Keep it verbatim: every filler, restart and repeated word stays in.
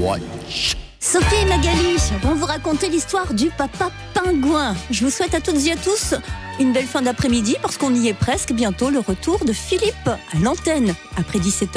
Watch. Sophie et Magali vont vous raconter l'histoire du papa pingouin. Je vous souhaite à toutes et à tous une belle fin d'après-midi parce qu'on y est presque. Bientôt le retour de Philippe à l'antenne après dix-sept heures.